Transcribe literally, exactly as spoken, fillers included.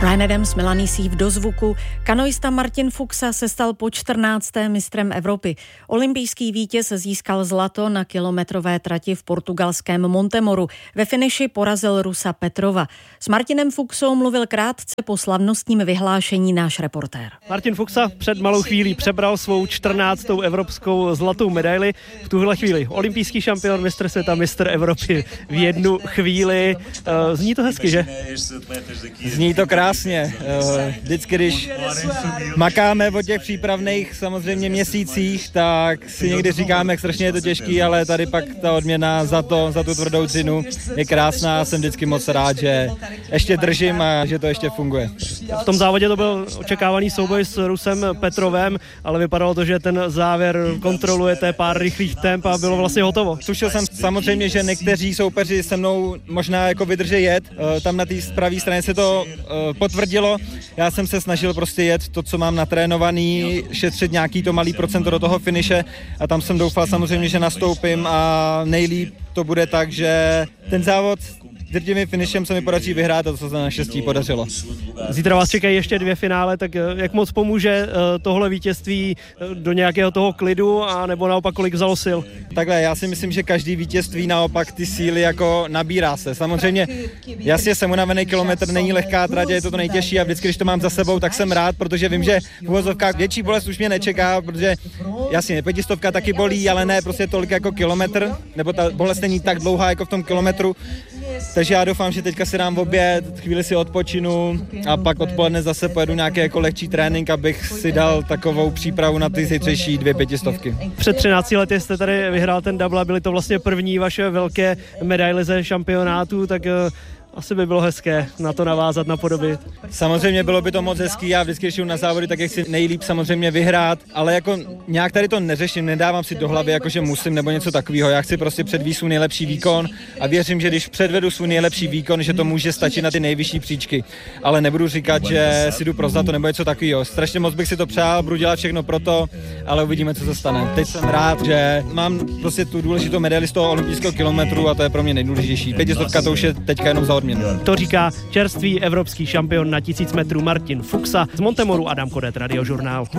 Bryan Adams, Melanie C v dozvuku. Kanoista Martin Fuxa se stal po čtrnáctém mistrem Evropy. Olympijský vítěz získal zlato na kilometrové trati v portugalském Montemoru. Ve finiši porazil Rusa Petrova. S Martinem Fuxou mluvil krátce po slavnostním vyhlášení náš reportér. Martin Fuxa před malou chvílí přebral svou čtrnáctou evropskou zlatou medaili. V tuhle chvíli olympijský šampion, mistr světa, mistr Evropy v jednu chvíli. Zní to hezky, že? Zní to krásně. Vždycky, když makáme o těch přípravných samozřejmě měsících, tak si někdy říkáme, jak strašně je to těžký, ale tady pak ta odměna za to, za tu tvrdou dřinu je krásná. Jsem vždycky moc rád, že ještě držím a že to ještě funguje. V tom závodě to byl očekávaný souboj s Rusem Petrovem, ale vypadalo to, že ten závěr kontrolujete, pár rychlých temp a bylo vlastně hotovo. Tušil jsem samozřejmě, že někteří soupeři se mnou možná jako vydrží jet. Tam na té pravé straně se to potvrdilo. Já jsem se snažil prostě jet to, co mám natrénovaný, šetřit nějaký to malý procento do toho finiše a tam jsem doufal samozřejmě, že nastoupím a nejlíp to bude tak, že ten závod drtivým finišem se mi podaří vyhrát a to se naštěstí podařilo. Zítra vás čekají ještě dvě finále, tak jak moc pomůže tohle vítězství do nějakého toho klidu a nebo naopak kolik vzalo sil? Takhle, já si myslím, že každý vítězství naopak ty síly jako nabírá se. Samozřejmě, jasně jsem unavený, kilometr není lehká trať, je to to nejtěžší a vždycky, když to mám za sebou, tak jsem rád, protože vím, že v uvozovkách větší bolest už mě nečeká, protože jasně, pětistovka taky bolí, ale ne prostě tolik jako kilometr, nebo ta bolest není tak dlouhá jako v tom kilometru. Takže já doufám, že teďka si dám oběd, chvíli si odpočinu a pak odpoledne zase pojedu nějaký jako lehčí trénink, abych si dal takovou přípravu na ty zítřejší dvě pětistovky. Před třinácti lety jste tady vyhrál ten double a byly to vlastně první vaše velké medaile ze šampionátu, tak asi by bylo hezké na to navázat, napodobit. Samozřejmě bylo by to moc hezký, já vždycky, když jdu na závody, tak jak si nejlíp samozřejmě vyhrát, ale jako nějak tady to neřeším, nedávám si do hlavy, jako že musím nebo něco takového. Já chci prostě předvést svůj nejlepší výkon a věřím, že když předvedu svůj nejlepší výkon, že to může stačit na ty nejvyšší příčky. Ale nebudu říkat, že si jdu pro zlato nebo něco takového. Strašně moc bych si to přál, budu dělat všechno pro to, ale uvidíme, co se stane. Teď jsem rád, že mám prostě tu důležitou medaili z toho olympijského kilometru a to je pro mě nejdůležitější. Pětistovka to už je teďka jenom za odměnu. To říká čerstvý evropský šampion na tisíc metrů Martin Fuxa. Z Montemoru Adam Kodet, Radiožurnál.